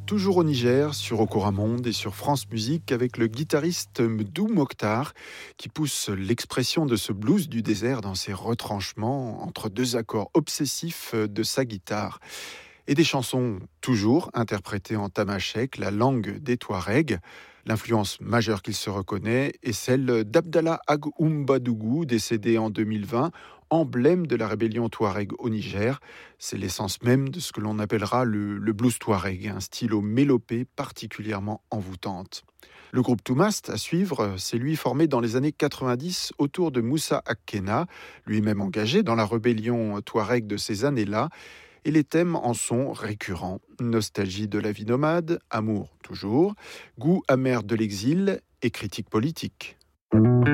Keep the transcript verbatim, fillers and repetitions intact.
Toujours au Niger, sur Okora Monde et sur France Musique, avec le guitariste Mdou Mokhtar, qui pousse l'expression de ce blues du désert dans ses retranchements entre deux accords obsessifs de sa guitare. Et des chansons toujours interprétées en tamashek, la langue des Touaregs. L'influence majeure qu'il se reconnaît est celle d'Abdallah Ag Oumbadougou, décédé en deux mille vingt, emblème de la rébellion Touareg au Niger. C'est l'essence même de ce que l'on appellera le, le blues Touareg, un style aux mélopées particulièrement envoûtantes. Le groupe Toumast, à suivre, c'est lui formé dans les années quatre-vingt-dix autour de Moussa Akkena, lui-même engagé dans la rébellion Touareg de ces années-là. Et les thèmes en sont récurrents. Nostalgie de la vie nomade, amour toujours, goût amer de l'exil et critique politique.